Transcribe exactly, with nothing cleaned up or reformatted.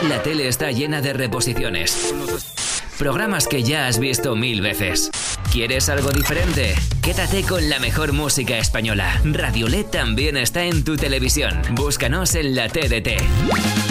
la tele está llena de reposiciones. Programas que ya has visto mil veces. ¿Quieres algo diferente? Quédate con la mejor música española. Radiolet también está en tu televisión. Búscanos en la T D T.